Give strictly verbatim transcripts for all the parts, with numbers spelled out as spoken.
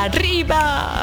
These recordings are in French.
Arriba.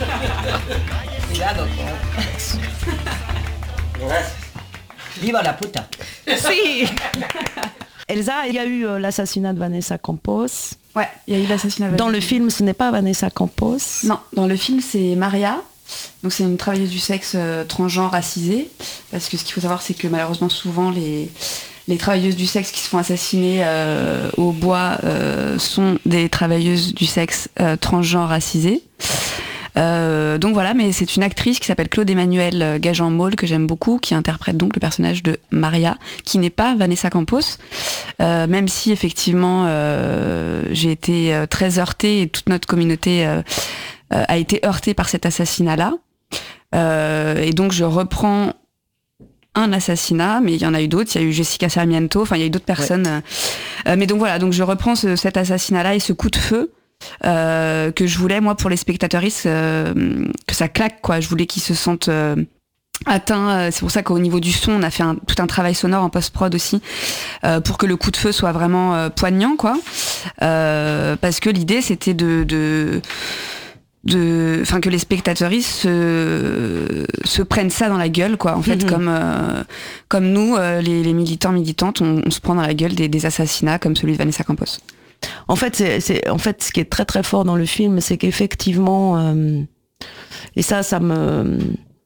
Viva la puta. Si. Elsa, il y a eu euh, l'assassinat de Vanessa Campos. Ouais, il y a eu l'assassinat de Dans le film, ce n'est pas Vanessa Campos. Non, dans le film, c'est Maria. Donc c'est une travailleuse du sexe euh, transgenre racisée. Parce que ce qu'il faut savoir, c'est que malheureusement, souvent, les, les travailleuses du sexe qui se font assassiner euh, au bois euh, sont des travailleuses du sexe euh, transgenre racisées. Euh, donc voilà, mais c'est une actrice qui s'appelle Claude Emmanuel Gajan-Maul, que j'aime beaucoup, qui interprète donc le personnage de Maria, qui n'est pas Vanessa Campos, euh, même si effectivement euh, j'ai été euh, très heurtée et toute notre communauté euh, euh, a été heurtée par cet assassinat-là. Euh, et donc je reprends un assassinat, mais il y en a eu d'autres, il y a eu Jessica Sarmiento, enfin il y a eu d'autres personnes. Ouais. Euh, mais donc voilà, donc je reprends ce, cet assassinat-là et ce coup de feu. Euh, que je voulais moi pour les spectateuristes euh, que ça claque quoi, je voulais qu'ils se sentent euh, atteints, c'est pour ça qu'au niveau du son on a fait un, tout un travail sonore en post-prod aussi euh, pour que le coup de feu soit vraiment euh, poignant quoi, euh, parce que l'idée c'était de, de de enfin que les spectateuristes se, se prennent ça dans la gueule quoi en fait, mm-hmm. comme euh, comme nous euh, les, les militants militantes on, on se prend dans la gueule des, des assassinats comme celui de Vanessa Campos. En fait, c'est, c'est, en fait, ce qui est très très fort dans le film, c'est qu'effectivement, euh, et ça, ça me,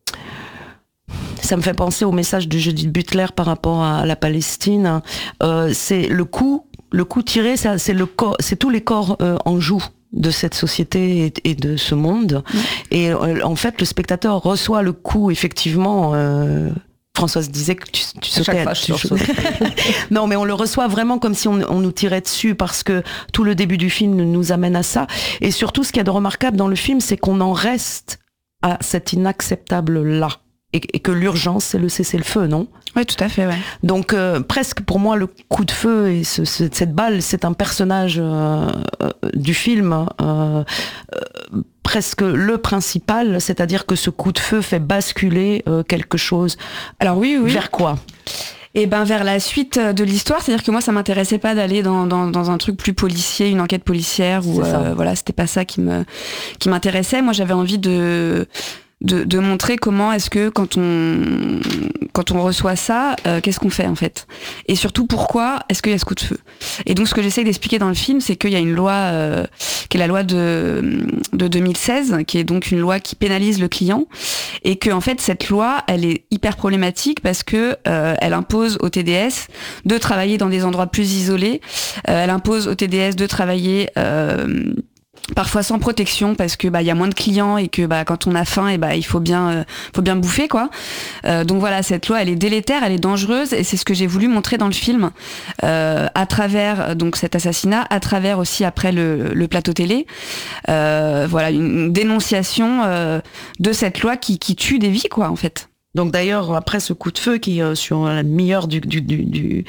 ça me fait penser au message de Judith Butler par rapport à la Palestine. Euh, c'est le coup, le coup tiré, ça, c'est le corps, c'est tous les corps euh, en joue de cette société et, et de ce monde. Mmh. Et euh, en fait, le spectateur reçoit le coup effectivement. Euh, Françoise disait que tu, tu sautais. À tu sautais. Non, mais on le reçoit vraiment comme si on, on nous tirait dessus parce que tout le début du film nous amène à ça. Et surtout, ce qu'il y a de remarquable dans le film, c'est qu'on en reste à cet inacceptable-là. Et, et que l'urgence, c'est le cessez-le-feu, non ? Oui, tout à fait, ouais. Donc, euh, presque pour moi, le coup de feu et ce, ce, cette balle, c'est un personnage euh, euh, du film, euh, euh, presque le principal, c'est-à-dire que ce coup de feu fait basculer euh, quelque chose. Alors oui, oui. Vers quoi ? Et ben vers la suite de l'histoire, c'est-à-dire que moi ça m'intéressait pas d'aller dans, dans, dans un truc plus policier, une enquête policière, ou euh, voilà, c'était pas ça qui me qui m'intéressait. Moi j'avais envie de De, de montrer comment est-ce que quand on quand on reçoit ça, euh, qu'est-ce qu'on fait en fait, et surtout pourquoi est-ce qu'il y a ce coup de feu. Et donc ce que j'essaie d'expliquer dans le film, c'est qu'il y a une loi euh, qui est la loi de de deux mille seize, qui est donc une loi qui pénalise le client, et que en fait cette loi elle est hyper problématique parce que euh, elle impose aux T D S de travailler dans des endroits plus isolés, euh, elle impose aux T D S de travailler euh, parfois sans protection parce que bah il y a moins de clients et que bah quand on a faim et bah il faut bien euh, faut bien bouffer quoi. Euh, donc voilà, cette loi elle est délétère, elle est dangereuse et c'est ce que j'ai voulu montrer dans le film euh, à travers donc cet assassinat, à travers aussi après le, le plateau télé. Euh, voilà une, une dénonciation euh, de cette loi qui qui tue des vies quoi en fait. Donc d'ailleurs après ce coup de feu qui euh, sur la demi-heure du du du, du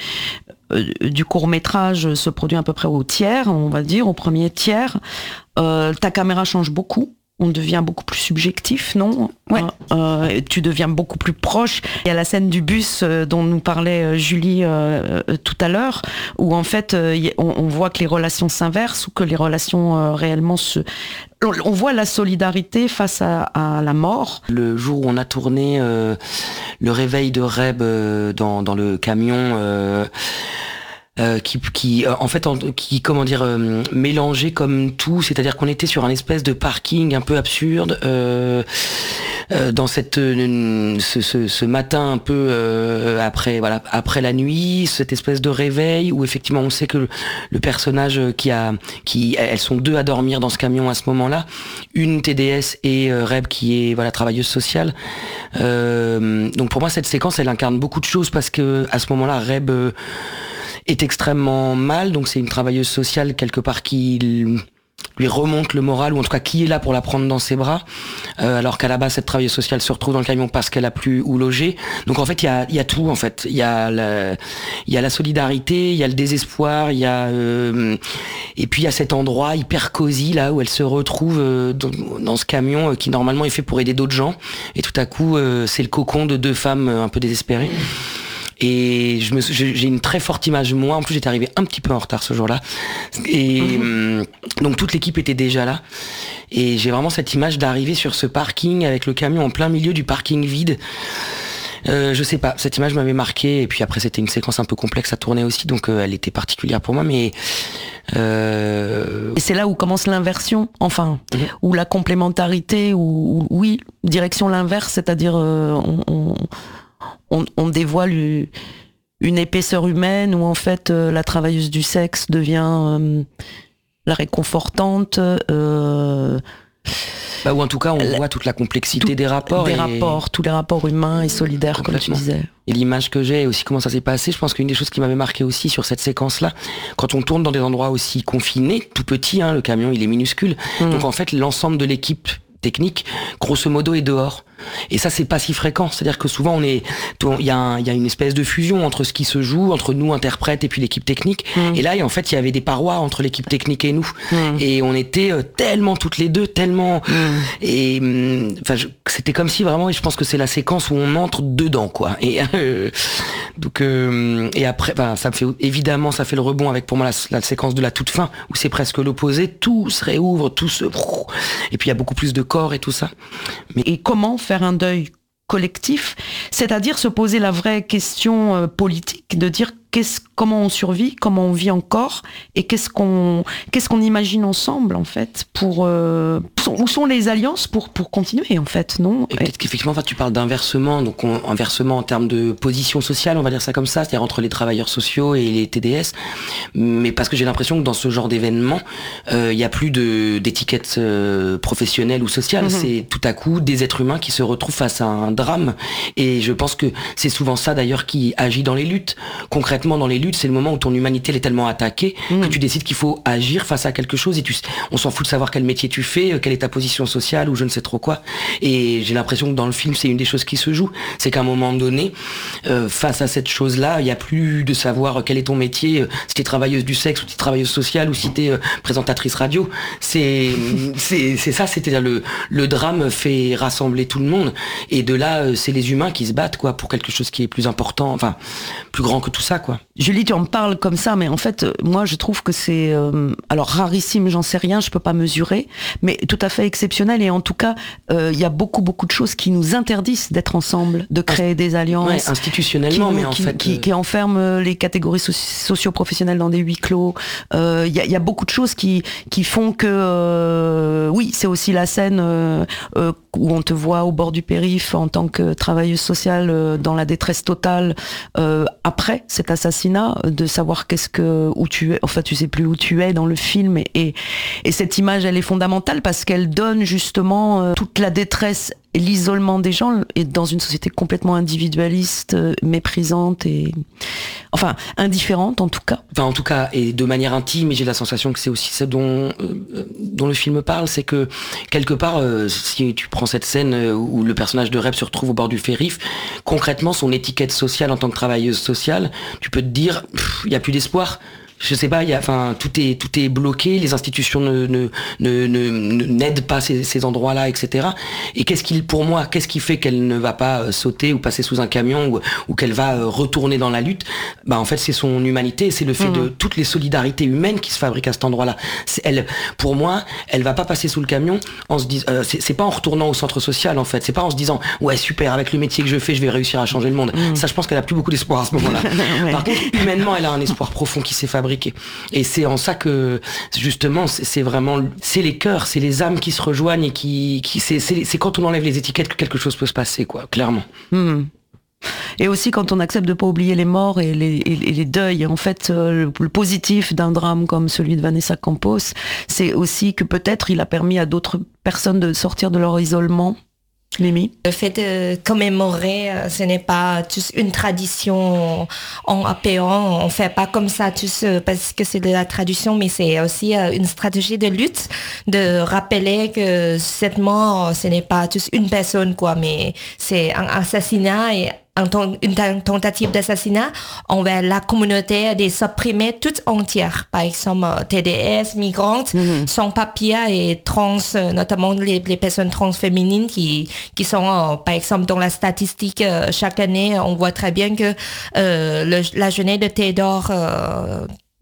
du court-métrage se produit à peu près au tiers, on va dire, au premier tiers. Euh, ta caméra change beaucoup. On devient beaucoup plus subjectif, non ? Ouais. Euh, tu deviens beaucoup plus proche. Il y a la scène du bus euh, dont nous parlait euh, Julie euh, euh, tout à l'heure, où en fait euh, y, on, on voit que les relations s'inversent ou que les relations euh, réellement se... On, on voit la solidarité face à, à la mort. Le jour où on a tourné euh, le réveil de Reb euh, dans, dans le camion... Euh, Euh, qui, qui euh, en fait, en, qui comment dire, euh, mélangé comme tout, c'est-à-dire qu'on était sur un espèce de parking un peu absurde euh, euh, dans cette euh, ce, ce, ce matin un peu euh, après voilà après la nuit, cette espèce de réveil où effectivement on sait que le, le personnage qui a qui elles sont deux à dormir dans ce camion à ce moment-là, une T D S et euh, Reb qui est voilà travailleuse sociale. Euh, donc pour moi cette séquence elle incarne beaucoup de choses parce que à ce moment-là Reb euh, est extrêmement mal, donc c'est une travailleuse sociale quelque part qui lui remonte le moral, ou en tout cas qui est là pour la prendre dans ses bras, euh, alors qu'à la base cette travailleuse sociale se retrouve dans le camion parce qu'elle a plus où loger. Donc en fait il y a, y a tout en fait, il y a la, il y a la solidarité, il y a le désespoir, il y a euh, et puis il y a cet endroit hyper cosy là où elle se retrouve euh, dans, dans ce camion euh, qui normalement est fait pour aider d'autres gens, et tout à coup euh, c'est le cocon de deux femmes euh, un peu désespérées. Et je me, j'ai une très forte image de moi. En plus, j'étais arrivé un petit peu en retard ce jour-là. Et mmh. donc toute l'équipe était déjà là. Et j'ai vraiment cette image d'arriver sur ce parking avec le camion en plein milieu du parking vide. Euh, je sais pas, cette image m'avait marqué, et puis après c'était une séquence un peu complexe à tourner aussi, donc euh, elle était particulière pour moi, mais... Euh... Et c'est là où commence l'inversion, enfin, mmh. ou la complémentarité, ou, ou oui, direction l'inverse, c'est-à-dire euh, on, on, on, on dévoile une épaisseur humaine, où en fait euh, la travailleuse du sexe devient euh, la réconfortante, euh, Bah, ou en tout cas, on la, voit toute la complexité tout, des rapports. Des et... rapports, tous les rapports humains et solidaires, comme tu disais. Et l'image que j'ai, aussi comment ça s'est passé, je pense qu'une des choses qui m'avait marqué aussi sur cette séquence-là, quand on tourne dans des endroits aussi confinés, tout petit, hein, le camion il est minuscule, mmh. donc en fait l'ensemble de l'équipe technique, grosso modo, est dehors. Et ça, c'est pas si fréquent. C'est-à-dire que souvent, on est, il y a un, il y a une espèce de fusion entre ce qui se joue, entre nous, interprètes, et puis l'équipe technique. Mmh. Et là, en fait, il y avait des parois entre l'équipe technique et nous. Mmh. Et on était euh, tellement toutes les deux, tellement, mmh. et, enfin, euh, c'était comme si vraiment, et je pense que c'est la séquence où on entre dedans, quoi. Et, euh, donc, euh, et après, bah, ça me fait, évidemment, ça fait le rebond avec, pour moi, la, la séquence de la toute fin, où c'est presque l'opposé. Tout se réouvre, tout se, et puis il y a beaucoup plus de corps et tout ça. Mais et comment faire un deuil collectif, c'est-à-dire se poser la vraie question euh, politique, de dire qu'est-ce, comment on survit, comment on vit encore, et qu'est-ce qu'on, qu'est-ce qu'on imagine ensemble, en fait, pour, euh, où sont les alliances pour, pour continuer, en fait, non? Et peut-être qu'effectivement, enfin, tu parles d'inversement, donc on, inversement en termes de position sociale, on va dire ça comme ça, c'est-à-dire entre les travailleurs sociaux et les T D S, mais parce que j'ai l'impression que dans ce genre d'événement, il euh, n'y a plus de, d'étiquettes euh, professionnelles ou sociales, mm-hmm. c'est tout à coup des êtres humains qui se retrouvent face à un drame, et je pense que c'est souvent ça d'ailleurs qui agit dans les luttes. Concrètement, dans les luttes, c'est le moment où ton humanité elle est tellement attaquée mmh. que tu décides qu'il faut agir face à quelque chose, et tu, on s'en fout de savoir quel métier tu fais, quelle est ta position sociale ou je ne sais trop quoi. Et j'ai l'impression que dans le film, c'est une des choses qui se joue, c'est qu'à un moment donné, euh, face à cette chose-là, il n'y a plus de savoir quel est ton métier, euh, si t'es travailleuse du sexe ou si t'es travailleuse sociale ou si t'es euh, présentatrice radio. C'est, c'est, c'est ça, c'était le, le drame fait rassembler tout le monde, et de là, euh, c'est les humains qui se battent quoi pour quelque chose qui est plus important, enfin plus grand que tout ça quoi. Julie, tu en parles comme ça, mais en fait, moi, je trouve que c'est, euh, alors rarissime, j'en sais rien, je peux pas mesurer, mais tout à fait exceptionnel. Et en tout cas, il euh, y a beaucoup, beaucoup de choses qui nous interdisent d'être ensemble, de créer des alliances, ouais, institutionnellement, qui, mais en qui, fait, qui, euh... qui enferment les catégories so- socio-professionnelles dans des huis clos. Il euh, y, a, y a beaucoup de choses qui, qui font que, euh, oui, c'est aussi la scène euh, euh, où on te voit au bord du périph' en tant que travailleuse sociale euh, dans la détresse totale euh, après cet assassinat, de savoir qu'est-ce que, où tu es, enfin tu sais plus où tu es dans le film, et, et, et cette image elle est fondamentale parce qu'elle donne justement euh, toute la détresse et l'isolement des gens, et dans une société complètement individualiste, euh, méprisante et enfin indifférente en tout cas. Enfin en tout cas, et de manière intime, et j'ai la sensation que c'est aussi ça dont euh, dont le film parle, c'est que quelque part, euh, si tu prends cette scène où le personnage de Reb se retrouve au bord du périph', concrètement son étiquette sociale en tant que travailleuse sociale, tu peux te dire, il y a plus d'espoir. Je sais pas, il y a, enfin, tout est tout est bloqué, les institutions ne ne ne, ne n'aident pas ces, ces endroits-là, et cetera. Et qu'est-ce qui, pour moi, qu'est-ce qui fait qu'elle ne va pas sauter ou passer sous un camion ou, ou qu'elle va retourner dans la lutte? Bah en fait, c'est son humanité, c'est le fait mmh. de toutes les solidarités humaines qui se fabriquent à cet endroit-là. C'est, elle, pour moi, elle va pas passer sous le camion en se disant, euh, c'est, c'est pas en retournant au centre social en fait, c'est pas en se disant ouais super, avec le métier que je fais, je vais réussir à changer le monde. Mmh. Ça, je pense qu'elle a plus beaucoup d'espoir à ce moment-là. ouais. Par contre, humainement, elle a un espoir profond qui s'est fabriqué. Et c'est en ça que justement c'est, c'est vraiment c'est les cœurs, c'est les âmes qui se rejoignent et qui, qui c'est, c'est, c'est quand on enlève les étiquettes que quelque chose peut se passer quoi, clairement. Mmh. Et aussi quand on accepte de pas oublier les morts et les, et les deuils. En fait, le, le positif d'un drame comme celui de Vanessa Campos, c'est aussi que peut-être il a permis à d'autres personnes de sortir de leur isolement. Mimi. Le fait de commémorer, ce n'est pas juste une tradition en apéant, on fait pas comme ça tous parce que c'est de la tradition, mais c'est aussi une stratégie de lutte, de rappeler que cette mort, ce n'est pas juste une personne, quoi, mais c'est un assassinat et une tentative d'assassinat envers la communauté des opprimés toute entière, par exemple T D S, migrantes, mm-hmm. sans papier et trans, notamment les, les personnes trans féminines qui qui sont par exemple dans la statistique chaque année, on voit très bien que euh, le, la journée de Théodore euh,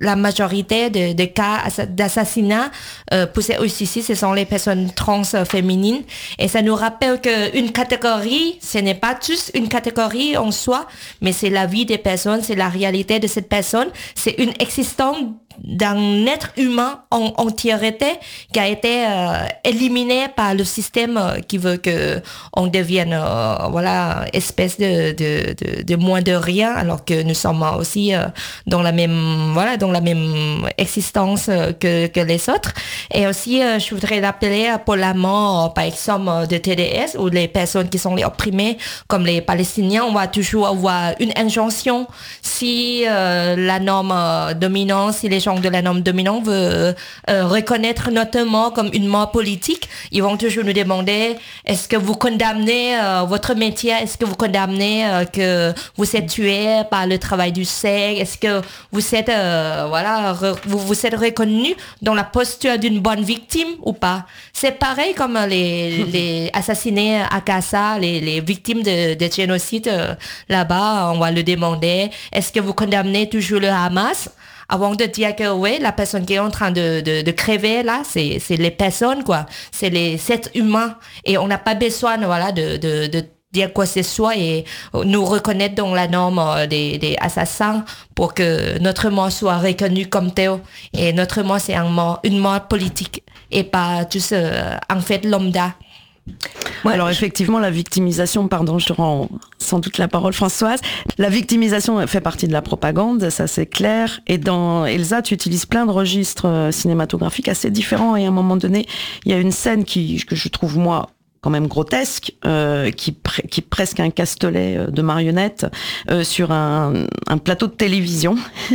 la majorité de, de cas d'assassinat euh, poussés aussi ici, ce sont les personnes trans euh, féminines. Et ça nous rappelle qu'une catégorie, ce n'est pas juste une catégorie en soi, mais c'est la vie des personnes, c'est la réalité de cette personne, c'est une existence d'un être humain en entièreté qui a été euh, éliminé par le système euh, qui veut que on devienne euh, voilà espèce de, de, de, de moins de rien, alors que nous sommes aussi euh, dans la même voilà dans la même existence euh, que, que les autres. Et aussi euh, je voudrais rappeler pour la mort euh, par exemple de T D S ou les personnes qui sont les opprimées comme les Palestiniens, on va toujours avoir une injonction si euh, la norme euh, dominante, si les gens de la norme dominante veulent euh, reconnaître notre mort comme une mort politique, ils vont toujours nous demander est-ce que vous condamnez euh, votre métier, est-ce que vous condamnez euh, que vous êtes tué par le travail du sexe, est-ce que vous êtes euh, voilà re, vous vous êtes reconnu dans la posture d'une bonne victime ou pas. C'est pareil comme les, les assassinés à Gaza, les, les victimes de, de génocide euh, là-bas, on va le demander est-ce que vous condamnez toujours le Hamas avant de dire que oui, la personne qui est en train de, de, de crever là, c'est, c'est les personnes, quoi. C'est les êtres humains. Et on n'a pas besoin, voilà, de, de, de dire quoi que ce soit et nous reconnaître dans la norme des, des assassins pour que notre mort soit reconnue comme tel. Et notre mort, c'est un mort, une mort politique et pas juste, euh, en fait, lambda. Ouais, alors effectivement, la victimisation, pardon, je te rends sans doute la parole Françoise, la victimisation fait partie de la propagande, ça c'est clair, et dans Elsa, tu utilises plein de registres cinématographiques assez différents, et à un moment donné, il y a une scène qui, que je trouve, moi, quand même grotesque, euh, qui, pre- qui est presque un castelet de marionnettes euh, sur un, un plateau de télévision.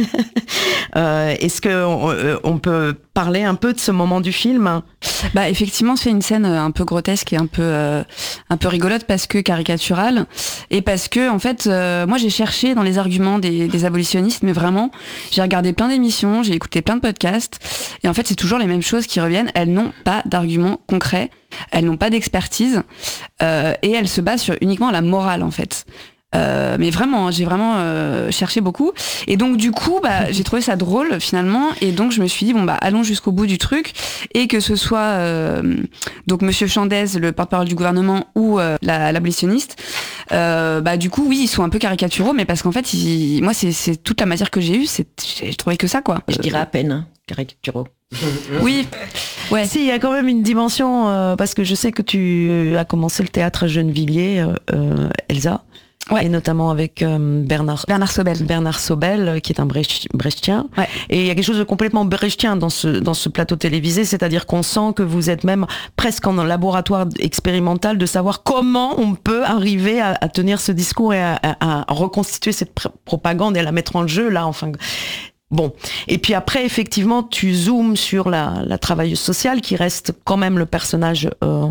euh, est-ce qu'on on peut parler un peu de ce moment du film ? Bah effectivement, c'est une scène un peu grotesque et un peu euh, un peu rigolote parce que caricaturale et parce que en fait, euh, moi j'ai cherché dans les arguments des, des abolitionnistes, mais vraiment, j'ai regardé plein d'émissions, j'ai écouté plein de podcasts et en fait c'est toujours les mêmes choses qui reviennent. Elles n'ont pas d'arguments concrets. Elles n'ont pas d'expertise euh, et elles se basent sur uniquement la morale en fait. Euh, mais vraiment, j'ai vraiment euh, cherché beaucoup. Et donc du coup, bah, j'ai trouvé ça drôle finalement. Et donc je me suis dit bon bah allons jusqu'au bout du truc et que ce soit euh, donc Monsieur Chandez, le porte-parole du gouvernement, ou euh, la, l'abolitionniste. Euh, bah du coup oui, ils sont un peu caricaturaux, mais parce qu'en fait, ils, moi c'est, c'est toute la matière que j'ai eue, c'est, j'ai trouvé que ça quoi. Je dirais à peine hein, caricaturaux. Oui, ouais. Si, il y a quand même une dimension, euh, parce que je sais que tu as commencé le théâtre à Gennevilliers, euh, euh, Elsa, ouais. Et notamment avec euh, Bernard, Bernard Sobel. Bernard Sobel, qui est un Brecht, Brechtien. Ouais. Et il y a quelque chose de complètement brechtien dans ce, dans ce plateau télévisé, c'est-à-dire qu'on sent que vous êtes même presque en laboratoire expérimental de savoir comment on peut arriver à, à tenir ce discours et à, à, à reconstituer cette pr- propagande et à la mettre en jeu, là, enfin... Bon, et puis après, effectivement, tu zoomes sur la, la travailleuse sociale qui reste quand même le personnage euh,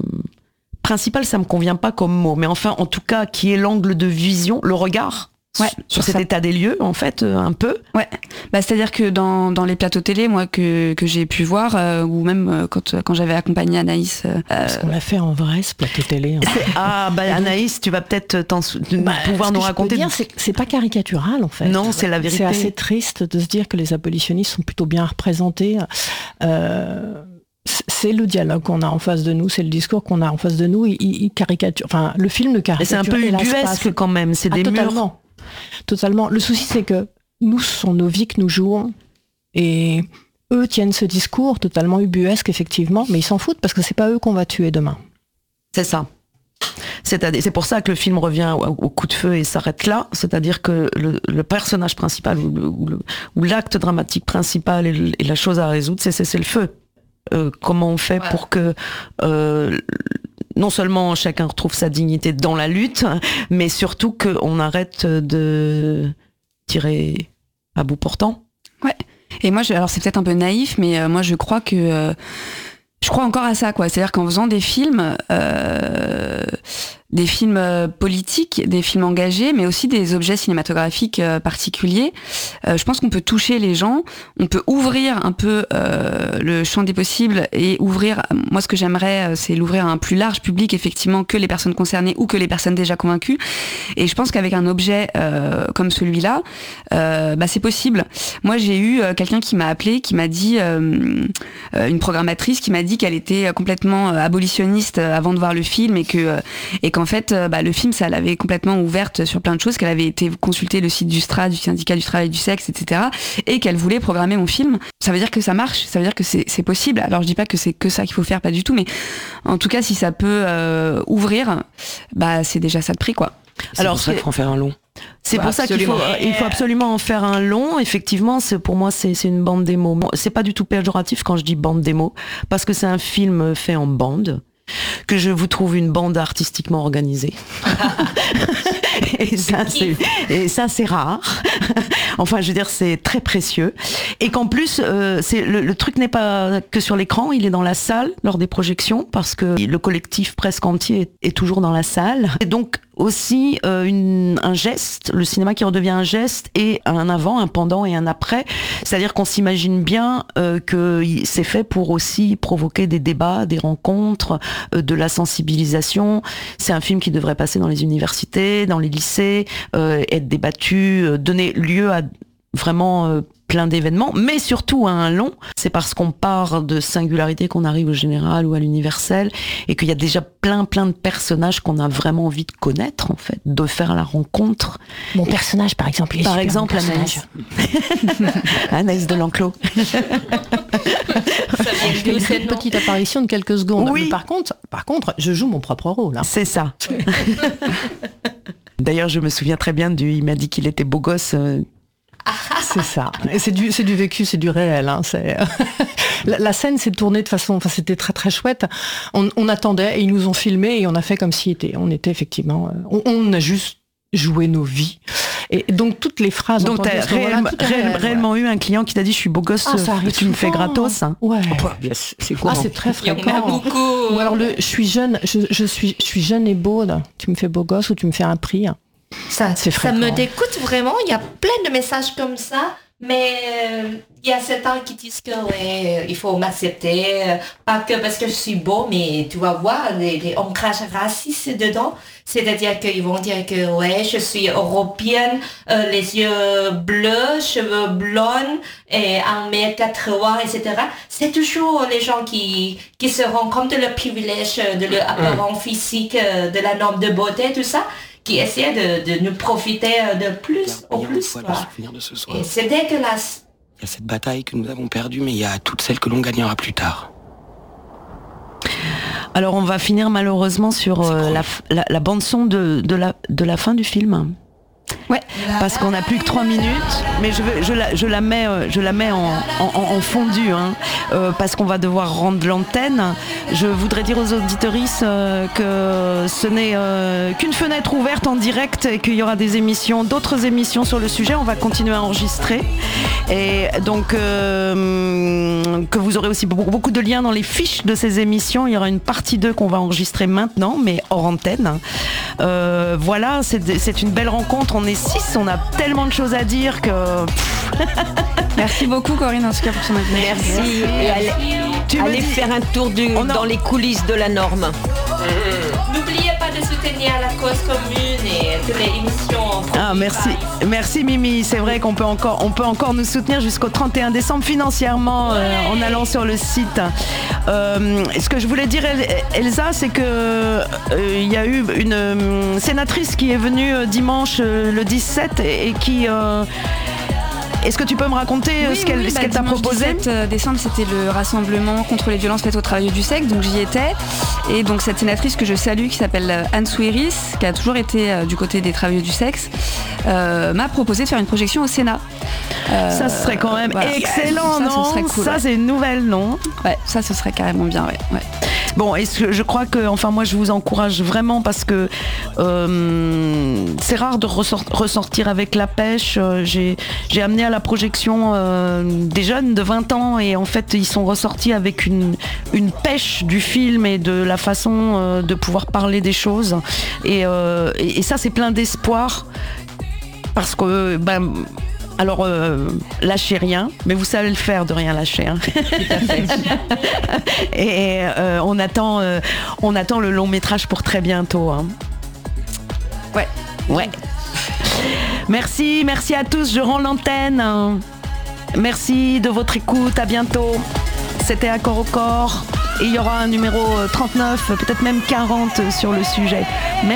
principal, ça me convient pas comme mot, mais enfin, en tout cas, qui est l'angle de vision, le regard ouais, sur cet ça. État des lieux, en fait, euh, un peu. Ouais, bah, c'est-à-dire que dans, dans les plateaux télé, moi, que, que j'ai pu voir, euh, ou même euh, quand, quand j'avais accompagné Anaïs... Euh, Parce qu'on l'a fait en vrai, ce plateau télé. Hein. Ah, bah Anaïs, tu vas peut-être t'en, bah, pouvoir nous raconter... Dire, c'est, c'est pas caricatural, en fait. Non, c'est la vérité. C'est assez triste de se dire que les abolitionnistes sont plutôt bien représentés. Euh... C'est le dialogue qu'on a en face de nous, c'est le discours qu'on a en face de nous. Il, il caricature, enfin, le film ne caricature. Et c'est un peu ubuesque quand même, c'est ah, des totalement. murs. Totalement. Le souci, c'est que nous, ce sont nos vies que nous jouons. Et eux tiennent ce discours totalement ubuesque, effectivement, mais ils s'en foutent parce que c'est pas eux qu'on va tuer demain. C'est ça. C'est-à-dire, c'est pour ça que le film revient au, au coup de feu et s'arrête là. C'est-à-dire que le, le personnage principal ou, le, ou, le, ou l'acte dramatique principal et, le, et la chose à résoudre, c'est cesser le feu. Euh, comment on fait ouais. pour que euh, non seulement chacun retrouve sa dignité dans la lutte, mais surtout qu'on arrête de tirer à bout portant. Ouais. Et moi, je, alors c'est peut-être un peu naïf, mais euh, moi je crois que euh, je crois encore à ça, quoi. C'est-à-dire qu'en faisant des films, euh, des films euh, politiques, des films engagés, mais aussi des objets cinématographiques euh, particuliers. Euh, je pense qu'on peut toucher les gens, on peut ouvrir un peu euh, le champ des possibles et ouvrir, moi ce que j'aimerais, c'est l'ouvrir à un plus large public, effectivement, que les personnes concernées ou que les personnes déjà convaincues. Et je pense qu'avec un objet euh, comme celui-là, euh, bah, c'est possible. Moi j'ai eu euh, quelqu'un qui m'a appelé, qui m'a dit, euh, euh, une programmatrice qui m'a dit qu'elle était complètement euh, abolitionniste avant de voir le film et que euh, et qu'en fait, bah, le film, ça l'avait complètement ouverte sur plein de choses, qu'elle avait été consulter le site du S T R A, du syndicat du travail du sexe, et cetera, et qu'elle voulait programmer mon film. Ça veut dire que ça marche, ça veut dire que c'est, c'est possible. Alors je dis pas que c'est que ça qu'il faut faire, pas du tout, mais en tout cas, si ça peut euh, ouvrir, bah c'est déjà ça de prix, quoi. C'est Alors, pour ça qu'il faut en faire un long. C'est pour ça qu'il faut, il faut absolument en faire un long. Effectivement, c'est, pour moi, c'est, c'est une bande démo. C'est pas du tout péjoratif quand je dis bande démo, parce que c'est un film fait en bande, que je vous trouve une bande artistiquement organisée. et, ça, c'est, et ça, c'est rare. Enfin, je veux dire, c'est très précieux. Et qu'en plus, euh, c'est, le, le truc n'est pas que sur l'écran, il est dans la salle lors des projections, parce que le collectif presque entier est, est toujours dans la salle. Et donc, aussi euh, une, un geste, le cinéma qui redevient un geste et un avant, un pendant et un après. C'est-à-dire qu'on s'imagine bien euh, que c'est fait pour aussi provoquer des débats, des rencontres, euh, de la sensibilisation. C'est un film qui devrait passer dans les universités, dans les lycées, euh, être débattu, euh, donner lieu à vraiment euh, plein d'événements, mais surtout à un long. C'est parce qu'on part de singularité qu'on arrive au général ou à l'universel, et qu'il y a déjà plein plein de personnages qu'on a vraiment envie de connaître, en fait, de faire la rencontre. Mon personnage, par exemple, il est par super, exemple Anaïs. Anaïs de l'Enclos. Une petite apparition de quelques secondes. Oui. Mais par contre, par contre, je joue mon propre rôle. Hein. C'est ça. D'ailleurs, je me souviens très bien du. Il m'a dit qu'il était beau gosse. Euh, C'est ça. Et c'est du, c'est du vécu, c'est du réel. Hein. C'est... la, la scène s'est tournée de façon, enfin, c'était très très chouette. On, on attendait et ils nous ont filmé et on a fait comme si était, on était effectivement, on, on a juste joué nos vies. Et donc toutes les phrases. Donc t'as réellement, réel, réellement ouais. eu un client qui t'a dit je suis beau gosse, ah, tu souvent. me fais gratos. Hein. Ouais. C'est quoi Ah, c'est très fréquent. Il y en a beaucoup. Ou alors le, je suis jeune, je, je suis, je suis jeune et beau. Là. Tu me fais beau gosse ou tu me fais un prix. Ça, c'est ça me dégoûte vraiment. Il y a plein de messages comme ça, mais euh, il y a certains qui disent que ouais, il faut m'accepter, euh, pas que parce que je suis beau, mais tu vas voir les, les ancrages racistes dedans. C'est-à-dire qu'ils vont dire que ouais, je suis européenne, euh, les yeux bleus, cheveux blonds et un mètre quatre-vingts, et cetera. C'est toujours les gens qui qui se rendent compte de leur privilège, de leur apparence physique, de la norme de beauté, tout ça, qui essaient de, de nous profiter de plus au plus. De ce soir. Et c'est dégueulasse. Il y a cette bataille que nous avons perdue, mais il y a toutes celles que l'on gagnera plus tard. Alors on va finir malheureusement sur euh, la, la, la bande-son de, de, la, de la fin du film. Ouais, parce qu'on n'a plus que trois minutes, mais je, veux, je, la, je la mets, je la mets en, en, en fondu, hein, euh, parce qu'on va devoir rendre l'antenne. Je voudrais dire aux auditeuristes euh, que ce n'est euh, qu'une fenêtre ouverte en direct et qu'il y aura des émissions, d'autres émissions sur le sujet. On va continuer à enregistrer. Et donc, euh, que vous aurez aussi beaucoup, beaucoup de liens dans les fiches de ces émissions. Il y aura une partie deux qu'on va enregistrer maintenant, mais hors antenne. Euh, voilà, c'est, c'est une belle rencontre. On est six, on a tellement de choses à dire que... Merci beaucoup Corinne en tout cas pour son invitation. Merci. Et allez, tu allez dis... faire un tour du, a... dans les coulisses de la norme. Mmh. N'oubliez pas de soutenir la cause commune et toutes les émissions. Ah merci, merci Mimi. C'est vrai qu'on peut encore, on peut encore nous soutenir jusqu'au trente et un décembre financièrement ouais. euh, en allant sur le site. Euh, ce que je voulais dire Elsa, c'est que euh, il y a eu une euh, sénatrice qui est venue euh, dimanche euh, le dix-sept et, et qui euh, est-ce que tu peux me raconter oui, ce qu'elle, oui, ce bah, qu'elle t'a proposé ? dix-sept décembre, c'était le rassemblement contre les violences faites aux travailleurs du sexe, donc j'y étais. Et donc cette sénatrice que je salue, qui s'appelle Anne Souiris, qui a toujours été euh, du côté des travailleurs du sexe, euh, m'a proposé de faire une projection au Sénat. Euh, ça ce serait quand même voilà. excellent, ça, non? Ce serait cool, ça ouais. c'est une nouvelle, non? Ouais, ça ce serait carrément bien, ouais. ouais. Bon, et ce que je crois que, enfin moi je vous encourage vraiment parce que euh, c'est rare de ressort- ressortir avec la pêche. Euh, j'ai, j'ai amené à la projection euh, des jeunes de vingt ans et en fait ils sont ressortis avec une, une pêche du film et de la façon euh, de pouvoir parler des choses. Et, euh, et, et ça c'est plein d'espoir parce que... Ben, alors, euh, lâchez rien, mais vous savez le faire de rien lâcher. Hein. Tout à fait. Et euh, on attend, euh, on attend le long métrage pour très bientôt. Hein. Ouais. Ouais. Merci, merci à tous. Je rends l'antenne. Merci de votre écoute. À bientôt. C'était À Corps au Corps. Et il y aura un numéro trente-neuf, peut-être même quarante sur le sujet. Merci.